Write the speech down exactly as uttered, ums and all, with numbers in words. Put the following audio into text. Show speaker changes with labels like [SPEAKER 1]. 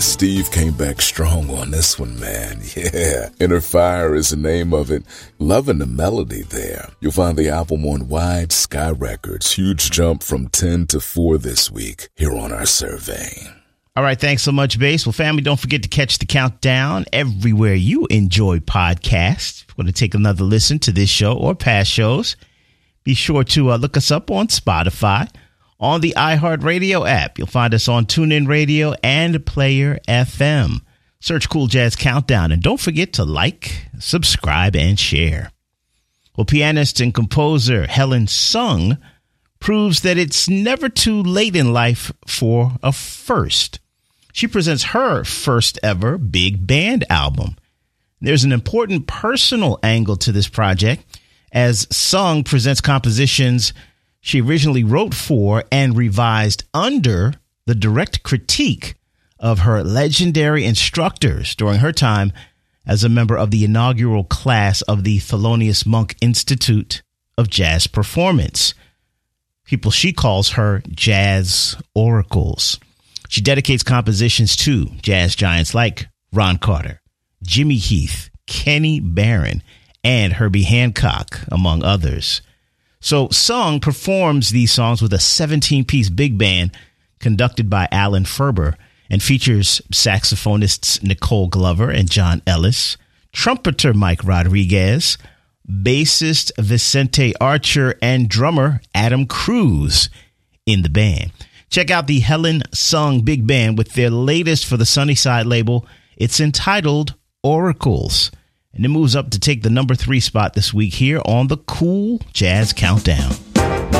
[SPEAKER 1] Steve came back strong on this one, man. Yeah. Inner Fire is the name of it. Loving the melody there. You'll find the album on Wide Sky Records. Huge jump from ten to four this week here on our survey.
[SPEAKER 2] All right, thanks so much, Bass. Well, family, don't forget to catch the countdown everywhere you enjoy podcasts. If you want to take another listen to this show or past shows, be sure to uh, look us up on Spotify, on the iHeartRadio app. You'll find us on TuneIn Radio and Player F M. Search Cool Jazz Countdown, and don't forget to like, subscribe, and share. Well, pianist and composer Helen Sung proves that it's never too late in life for a first. She presents her first ever big band album. There's an important personal angle to this project, as Sung presents compositions she originally wrote for and revised under the direct critique of her legendary instructors during her time as a member of the inaugural class of the Thelonious Monk Institute of Jazz Performance. People she calls her jazz oracles. She dedicates compositions to jazz giants like Ron Carter, Jimmy Heath, Kenny Barron, and Herbie Hancock, among others. So Sung performs these songs with a seventeen-piece big band conducted by Alan Ferber and features saxophonists Nicole Glover and John Ellis, trumpeter Mike Rodriguez, bassist Vicente Archer, and drummer Adam Cruz in the band. Check out the Helen Sung Big Band with their latest for the Sunnyside label. It's entitled Oracles, and it moves up to take the number three spot this week here on the Cool Jazz Countdown.